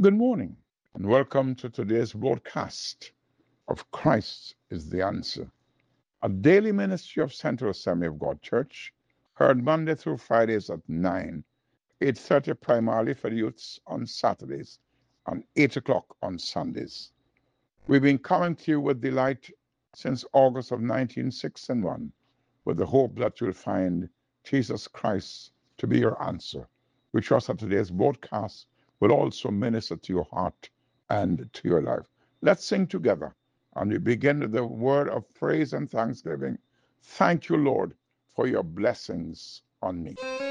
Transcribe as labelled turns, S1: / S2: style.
S1: Good morning, and welcome to today's broadcast of Christ is the Answer, a daily ministry of Central Assembly of God Church, heard Monday through Fridays at 9, 8:30 primarily for the youths on Saturdays, and 8 o'clock on Sundays. We've been coming to you with delight since August of 1961, with the hope that you'll find Jesus Christ to be your answer. We trust that today's broadcast will also minister to your heart and to your life. Let's sing together, and we begin with the word of praise and thanksgiving. Thank you, Lord, for your blessings on me.